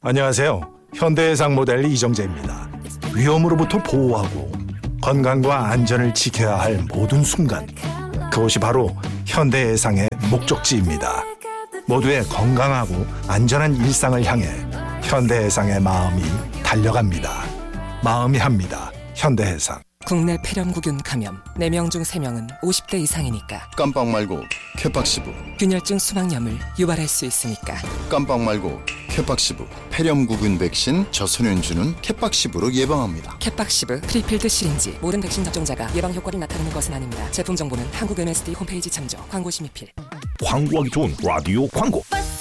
안녕하세요. 현대해상 모델 이정재입니다. 위험으로부터 보호하고 건강과 안전을 지켜야 할 모든 순간, 그것이 바로 현대해상의 목적지입니다. 모두의 건강하고 안전한 일상을 향해 현대해상의 마음이 달려갑니다. 마음이 합니다. 현대해상. 국내 폐렴구균 감염 4명 중 3명은 50대 이상이니까. 깜빡 말고 케팍시브. 균열증 수막염을 유발할 수 있으니까. 깜빡 말고 케팍시브. 폐렴구균 백신 저소년주는 케팍시브로 예방합니다. 케팍시브 프리필드 시린지. 모든 백신 접종자가 예방 효과를 나타내는 것은 아닙니다. 제품 정보는 한국 MSD 홈페이지 참조. 광고 심의필. 광고하기 좋은 라디오 광고.